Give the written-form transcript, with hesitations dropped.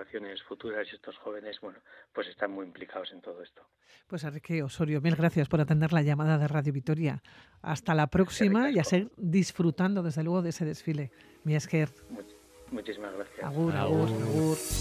generaciones futuras y estos jóvenes, bueno, pues están muy implicados en todo esto. Pues Enrique Osorio, mil gracias por atender la llamada de Radio Vitoria. Hasta la Qué próxima y a ricasco. seguir disfrutando desde luego de ese desfile. Mi esker. Muchísimas gracias. Agur, agur, Agur. agur.